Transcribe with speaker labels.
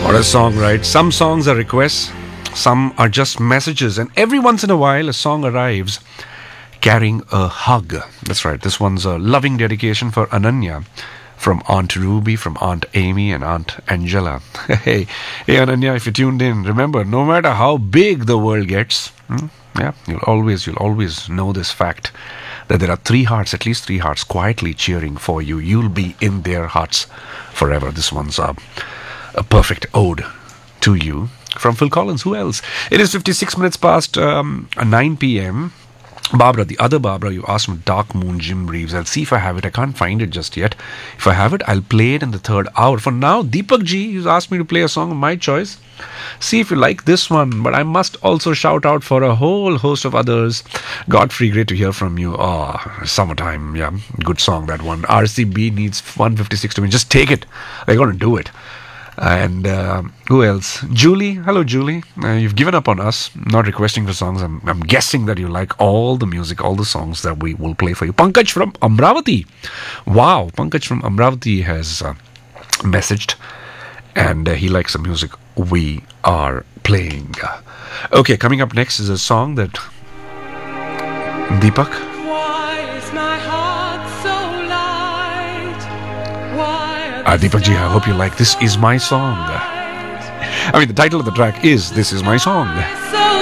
Speaker 1: What a song, right? Some songs are requests, some are just messages, and every once in a while a song arrives carrying a hug. That's right, this one's a loving dedication for Ananya from Aunt Ruby, from Aunt Amy, and Aunt Angela. Hey, Ananya, if you tuned in, remember, no matter how big the world gets, yeah, you'll always know this fact that there are three hearts, at least three hearts, quietly cheering for you. You'll be in their hearts forever. This one's a perfect ode to you from Phil Collins. Who else? It is 56 minutes past 9 p.m. Barbara, the other Barbara, you asked me Dark Moon, Jim Reeves. I'll see if I have it. I can't find it just yet. If I have it, I'll play it in the third hour. For now, Deepak Ji, who's asked me to play a song of my choice. See if you like this one. But I must also shout out for a whole host of others. Godfrey, great to hear from you. Oh, Summertime, yeah, good song, that one. RCB needs 156 to win. Just take it. They're going to do it. And who else? Julie. Hello, Julie. You've given up on us, not requesting for songs. I'm guessing that you like all the music, all the songs that we will play for you. Pankaj from Amravati. Wow, Pankaj from Amravati has messaged, and he likes the music we are playing. Okay, coming up next is a song that Deepak. Deepak Ji, I hope you like This Is My Song. I mean, the title of the track is This Is My Song.